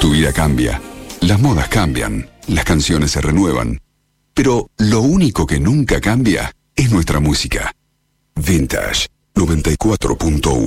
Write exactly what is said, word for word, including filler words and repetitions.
Tu vida cambia, las modas cambian, las canciones se renuevan, pero lo único que nunca cambia es nuestra música. Vintage noventa y cuatro punto uno.